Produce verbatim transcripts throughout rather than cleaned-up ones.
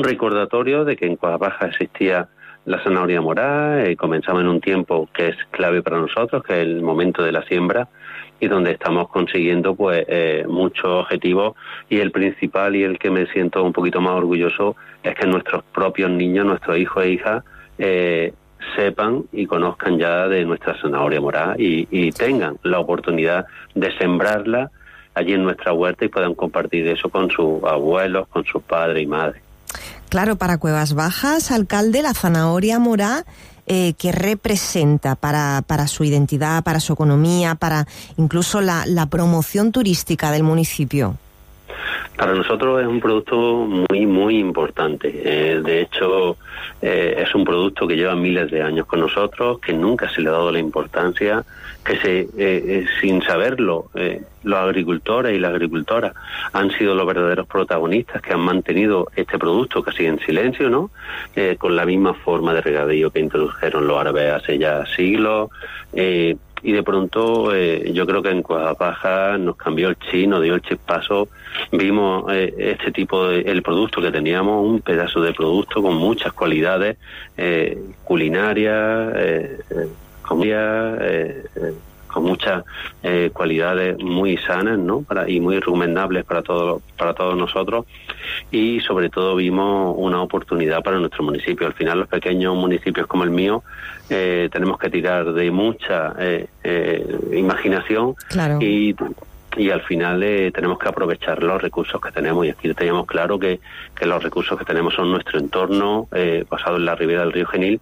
recordatorio de que en Cuevas Bajas existía la zanahoria morada. Eh, comenzamos en un tiempo que es clave para nosotros, que es el momento de la siembra, y donde estamos consiguiendo pues eh, muchos objetivos, y el principal y el que me siento un poquito más orgulloso es que nuestros propios niños, nuestros hijos e hijas, eh, sepan y conozcan ya de nuestra zanahoria morada y, y tengan la oportunidad de sembrarla allí en nuestra huerta y puedan compartir eso con sus abuelos, con sus padres y madres. Claro, para Cuevas Bajas, alcalde, la zanahoria morada, eh, ¿qué representa para, para su identidad, para su economía, para incluso la, la promoción turística del municipio? Para nosotros es un producto muy, muy importante. Eh, de hecho, eh, es un producto que lleva miles de años con nosotros, que nunca se le ha dado la importancia, que se, eh, eh, sin saberlo, eh, los agricultores y las agricultoras han sido los verdaderos protagonistas que han mantenido este producto casi en silencio, ¿no? Eh, con la misma forma de regadío que introdujeron los árabes hace ya siglos. Eh, Y de pronto eh, yo creo que en Cuevas Bajas nos cambió el chip, nos dio el chispazo, vimos eh, este tipo de, el producto que teníamos, un pedazo de producto con muchas cualidades eh, culinarias, eh, eh, comida, eh, eh, con muchas eh, cualidades muy sanas, ¿no? Para, y muy recomendables para todos para todos nosotros, y sobre todo vimos una oportunidad para nuestro municipio. Al final, los pequeños municipios como el mío eh, tenemos que tirar de mucha eh, eh, imaginación. Claro. y y al final eh, tenemos que aprovechar los recursos que tenemos, y aquí teníamos claro que, que los recursos que tenemos son nuestro entorno eh, basado en la ribera del río Genil,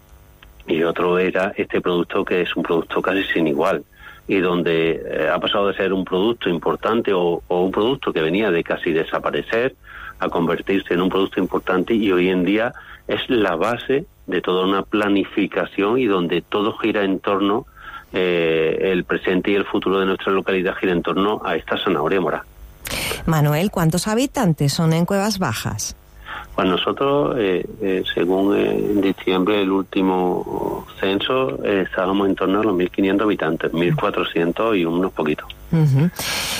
y otro era este producto, que es un producto casi sin igual, y donde eh, ha pasado de ser un producto importante o, o un producto que venía de casi desaparecer a convertirse en un producto importante, y hoy en día es la base de toda una planificación, y donde todo gira en torno, eh, el presente y el futuro de nuestra localidad gira en torno a esta zanahoria morada. Manuel, ¿cuántos habitantes son en Cuevas Bajas? Pues nosotros, eh, eh, según eh, en diciembre, el último censo, eh, estábamos en torno a los mil quinientos habitantes, mil cuatrocientos y unos poquitos. Uh-huh.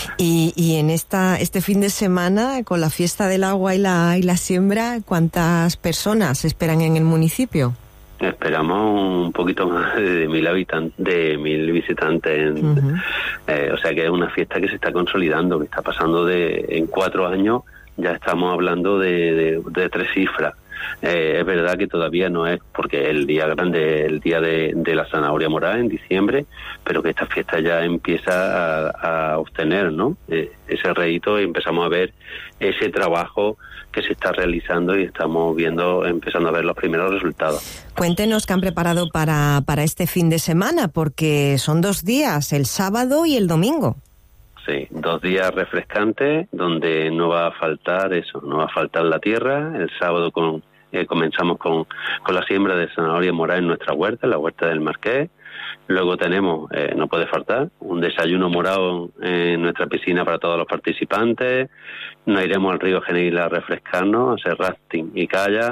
Y, y en esta este fin de semana, con la fiesta del agua y la, y la siembra, ¿cuántas personas esperan en el municipio? Esperamos un poquito más de mil habitantes, de mil visitantes. En, uh-huh. eh, o sea que es una fiesta que se está consolidando, que está pasando de en cuatro años. Ya estamos hablando de, de, de tres cifras. Eh, es verdad que todavía no es, porque el día grande es el día de, de la zanahoria morada en diciembre, pero que esta fiesta ya empieza a, a obtener, ¿no? Eh, ese rédito, y empezamos a ver ese trabajo que se está realizando, y estamos viendo, empezando a ver los primeros resultados. Cuéntenos qué han preparado para, para este fin de semana, porque son dos días, el sábado y el domingo. Sí, dos días refrescantes donde no va a faltar eso, no va a faltar la tierra. El sábado con, eh, comenzamos con, con la siembra de zanahoria morada en nuestra huerta, en la huerta del Marqués. Luego tenemos, eh, no puede faltar, un desayuno morado en nuestra piscina para todos los participantes. Nos iremos al río Genil a refrescarnos, a hacer rafting y kayak.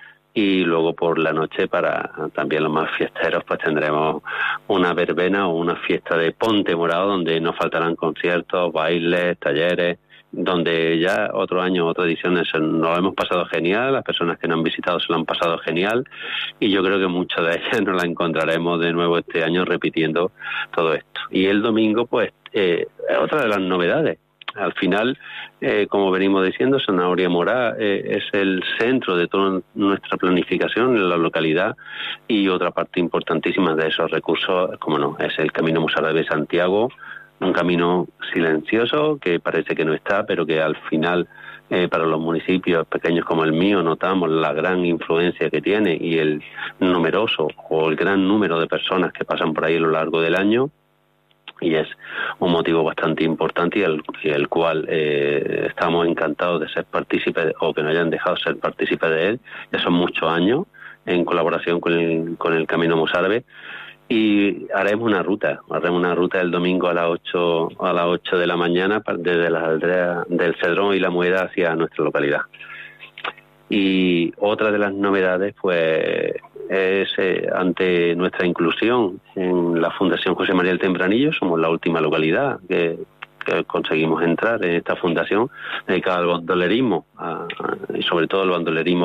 Y luego por la noche, para también los más fiesteros, pues tendremos una verbena o una fiesta de Ponte Morado, donde no faltarán conciertos, bailes, talleres, donde ya otro año, otra edición, nos lo hemos pasado genial. Las personas que nos han visitado se lo han pasado genial, y yo creo que muchas de ellas nos la encontraremos de nuevo este año repitiendo todo esto. Y el domingo, pues, eh, es otra de las novedades. Al final, eh, como venimos diciendo, Zanahoria Morada eh, es el centro de toda nuestra planificación en la localidad, y otra parte importantísima de esos recursos, como no, es el Camino Mozárabe de Santiago, un camino silencioso que parece que no está, pero que al final, eh, para los municipios pequeños como el mío, notamos la gran influencia que tiene, y el numeroso o el gran número de personas que pasan por ahí a lo largo del año. Y es un motivo bastante importante, y el, y el cual eh, estamos encantados de ser partícipes, o que nos hayan dejado ser partícipes de él. Ya son muchos años en colaboración con el, con el Camino Mozárabe, y haremos una ruta, haremos una ruta el domingo a las ocho a las ocho de la mañana desde las aldeas del Cedrón y la Mueda hacia nuestra localidad. Y otra de las novedades, pues, es eh, ante nuestra inclusión en la Fundación José María del Tempranillo. Somos la última localidad que, que conseguimos entrar en esta fundación dedicada al bandolerismo, a, a, y sobre todo al bandolerismo